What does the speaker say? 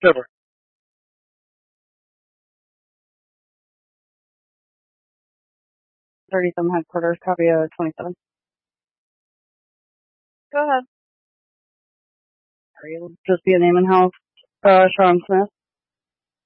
Silver. 37 headquarters, copy 27. Go ahead. Just be a name and house, Sean Smith.